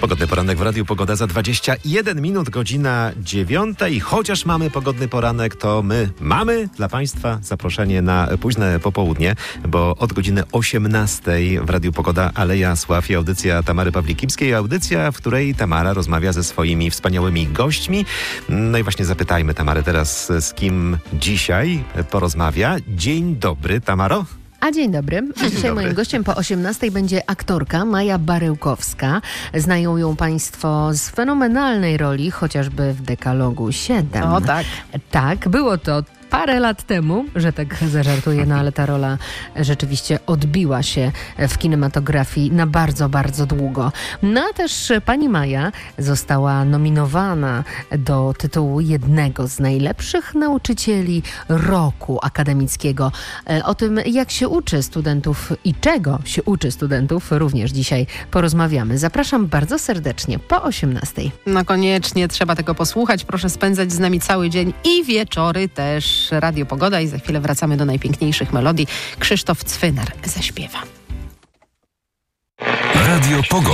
Pogodny poranek w Radiu Pogoda za 21 minut, godzina 9. Chociaż mamy pogodny poranek, to my mamy dla Państwa zaproszenie na późne popołudnie, bo od godziny 18 w Radiu Pogoda Aleja Sław i audycja Tamary Pawlikipskiej. Audycja, w której Tamara rozmawia ze swoimi wspaniałymi gośćmi. No i właśnie zapytajmy Tamarę teraz, z kim dzisiaj porozmawia. Dzień dobry, Tamaro. A dzień dobry. Dzisiaj moim gościem po 18 będzie aktorka Maja Baryłkowska. Znają ją Państwo z fenomenalnej roli, chociażby w Dekalogu 7. O tak. Tak, było to parę lat temu, że tak zażartuję, no ale ta rola rzeczywiście odbiła się w kinematografii na bardzo, bardzo długo. No a też pani Maja została nominowana do tytułu jednego z najlepszych nauczycieli roku akademickiego. O tym, jak się uczy studentów i czego się uczy studentów, również dzisiaj porozmawiamy. Zapraszam bardzo serdecznie po 18. No koniecznie trzeba tego posłuchać. Proszę spędzać z nami cały dzień i wieczory też. Radio Pogoda i za chwilę wracamy do najpiękniejszych melodii. Krzysztof Cwynar zaśpiewa. Radio Pogoda.